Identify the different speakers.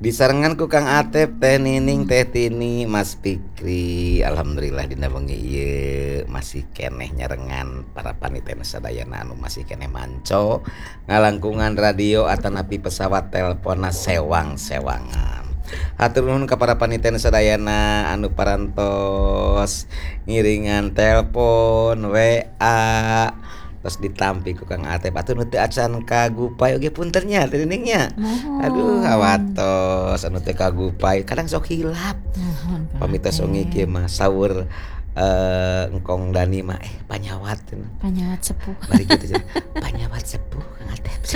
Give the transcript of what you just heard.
Speaker 1: Disarengan ku Kang Atep, Teh Nining, Teh Tini, Mas Fikri. Alhamdulillah dina bengi ieu masih keneh nyarengan para panitena sadayana anu masih keneh manco ngalangkungan radio atanapi pesawat teleponna sewang-sewangan. Hatur nuhun ka para panitena sadayana anu parantos ngiringan telepon, WA, terus ditampi ku Kang Atep atuh nu teu acan kagupay oge punten nya Teh Nining nya. Aduh
Speaker 2: Mohon.
Speaker 1: awatos anu teu kagupay kadang sok hilap.
Speaker 2: Mohon Kang
Speaker 1: Pamitos ongi kieu
Speaker 2: Atep.
Speaker 1: mah saur engkong Dani mah panyawat cenah.
Speaker 2: Panyawat sepuh.
Speaker 1: Bari kitu cenah, panyawat sepuh Kang Atep.